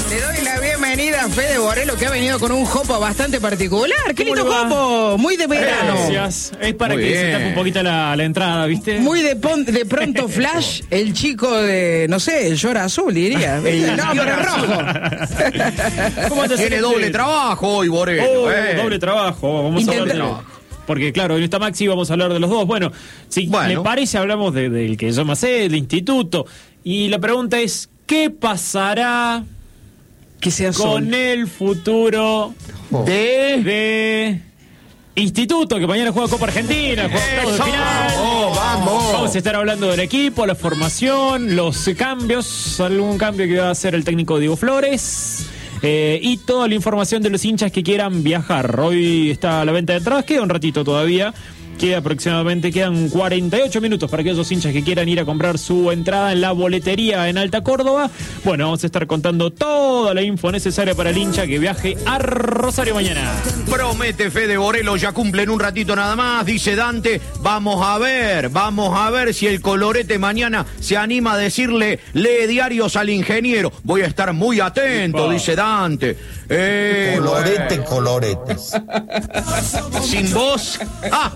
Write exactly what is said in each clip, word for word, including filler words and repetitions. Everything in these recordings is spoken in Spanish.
Le doy la bienvenida a Fede Borrello, que ha venido con un jopo bastante particular. ¡Qué lindo jopo! Muy de verano. Gracias. Es para Muy que bien. se tape un poquito la, la entrada, ¿viste? Muy de, pon- de pronto Flash, el chico de, no sé, el llora azul, diría. El no, pero rojo. ¿Cómo andas, Tiene Celeste? doble trabajo hoy, Borrello. Oh, eh. doble trabajo. Vamos Intenta- a hablar de... trabajo. Porque claro, en esta Maxi vamos a hablar de los dos. Bueno, si Bueno. le parece, hablamos de- del que yo más sé, del instituto. Y la pregunta es, ¿qué pasará Que sea con sol. el futuro De... de instituto, que mañana juega Copa Argentina, juega octavos de Eso. final? Oh, vamos. Vamos a estar hablando del equipo, la formación, los cambios, algún cambio que va a hacer el técnico Diego Flores. Eh, y toda la información de los hinchas que quieran viajar. Hoy está a la venta de entradas, queda un ratito todavía. Queda aproximadamente, quedan cuarenta y ocho minutos para aquellos hinchas que quieran ir a comprar su entrada en la boletería en Alta Córdoba. Bueno, vamos a estar contando toda la info necesaria para el hincha que viaje a Rosario mañana. Promete Fede Borrello, ya cumple en un ratito nada más, dice Dante. Vamos a ver, vamos a ver si el colorete mañana se anima a decirle, lee diarios al ingeniero. Voy a estar muy atento, Epa. dice Dante. Eh, Colorete, coloretes. Sin voz. ¡Ah!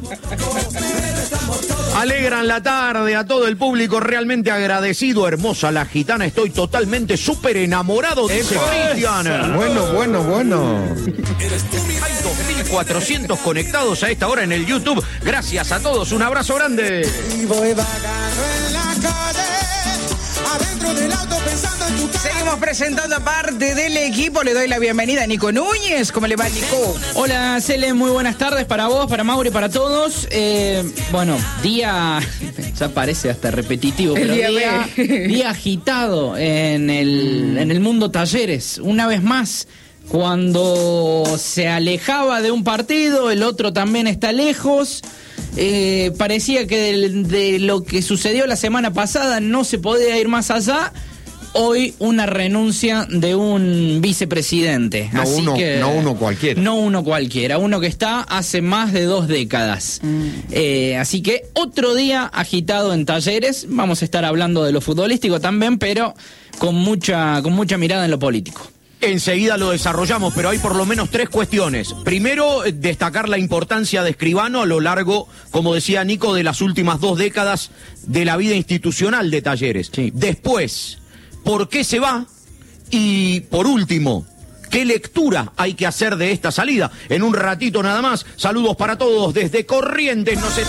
Alegran la tarde a todo el público, realmente agradecido. Hermosa la gitana, estoy totalmente súper enamorado, dice Cristian. Bueno, bueno, bueno. Hay dos mil cuatrocientos conectados a esta hora en el YouTube. Gracias a todos, un abrazo grande. Y voy vagando en la calle, adentro del auto pensando en tu cara. Seguimos presentando a parte del equipo. Le doy la bienvenida a Nico Núñez. ¿Cómo le va, Nico? Hola, Cele, muy buenas tardes para vos, para Mauri, para todos. Eh, bueno, día, ya parece hasta repetitivo, El pero día día, B. día agitado en el, en el mundo talleres. Una vez más, cuando se alejaba de un partido, el otro también está lejos. Eh, parecía que de, de lo que sucedió la semana pasada no se podía ir más allá. Hoy una renuncia de un vicepresidente. No Así uno- que, no uno cualquiera. No uno cualquiera, uno que está hace más de dos décadas. Eh, así que otro día agitado en Talleres. Vamos a estar hablando de lo futbolístico también, pero con mucha, con mucha mirada en lo político. Enseguida lo desarrollamos, pero hay por lo menos tres cuestiones. Primero, eh, destacar la importancia de Escribano a lo largo, como decía Nico, de las últimas dos décadas de la vida institucional de Talleres. Sí. Después, ¿por qué se va? Y por último, ¿qué lectura hay que hacer de esta salida? En un ratito nada más, saludos para todos desde Corrientes. Nos